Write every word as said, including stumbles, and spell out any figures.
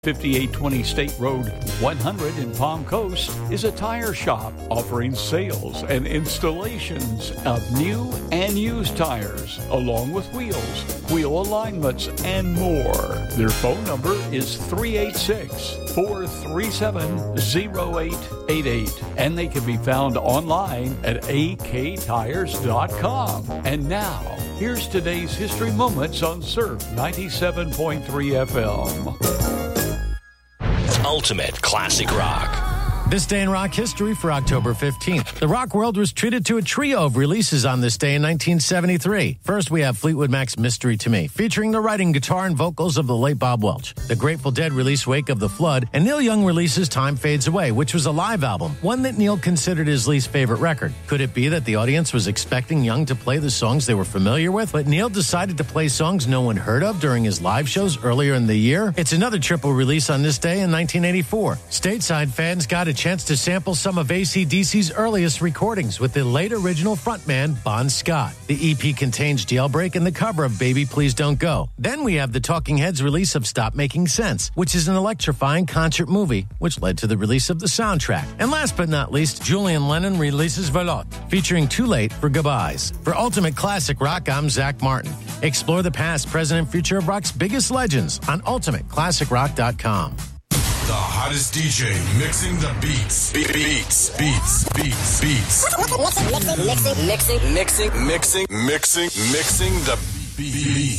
fifty-eight twenty State Road one hundred in Palm Coast is a tire shop offering sales and installations of new and used tires, along with wheels, wheel alignments, and more. Their phone number is three eight six, four three seven, zero eight eight eight, and they can be found online at a k tires dot com. And now, here's today's History Moments on Surf ninety-seven point three F M. Ultimate Classic Rock. This day in rock history for October fifteenth. The rock world was treated to a trio of releases on this day in nineteen seventy-three. First, we have Fleetwood Mac's Mystery to Me, featuring the writing, guitar, and vocals of the late Bob Welch. The Grateful Dead released Wake of the Flood, and Neil Young releases Time Fades Away, which was a live album, one that Neil considered his least favorite record. Could it be that the audience was expecting Young to play the songs they were familiar with, but Neil decided to play songs no one heard of during his live shows earlier in the year? It's another triple release on this day in nineteen eighty-four. Stateside fans got a chance to sample some of A C D C's earliest recordings with the late original frontman, Bon Scott. The E P contains Jailbreak and the cover of Baby Please Don't Go. Then we have the Talking Heads release of Stop Making Sense, which is an electrifying concert movie, which led to the release of the soundtrack. And last but not least, Julian Lennon releases Veloute, featuring Too Late for Goodbyes. For Ultimate Classic Rock, I'm Zach Martin. Explore the past, present, and future of rock's biggest legends on ultimate classic rock dot com. The hottest D J mixing the beats. Be- beats, beats, beats, beats. Mixing, mixing, mixing, mixing, Mixing, mixing, mixing the beats.